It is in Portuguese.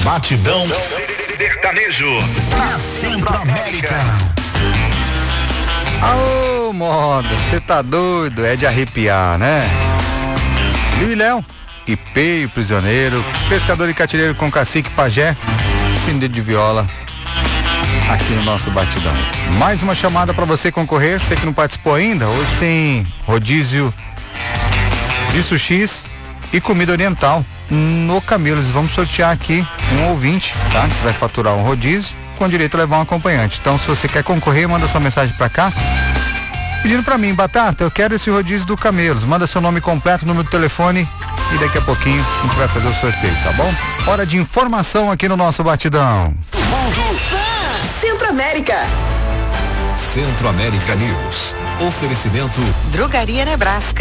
Batidão sertanejo na Centro-América. Aô, moda, você tá doido? É de arrepiar, né? Liu e Léo, Ipeio, Prisioneiro, Pescador e Catireiro com Cacique Pajé, Cindy de Viola, aqui no nosso Batidão. Mais uma chamada pra você concorrer, você que não participou ainda, hoje tem rodízio de sushis e comida oriental no Camelos. Vamos sortear aqui um ouvinte, tá? Que vai faturar um rodízio com direito a levar um acompanhante. Então, se você quer concorrer, manda sua mensagem pra cá pedindo pra mim: Batata, eu quero esse rodízio do Camelos. Manda seu nome completo, número do telefone e daqui a pouquinho a gente vai fazer o sorteio, tá bom? Hora de informação aqui no nosso Batidão. Centro-América. Centro-América News. Oferecimento Drogaria Nebraska.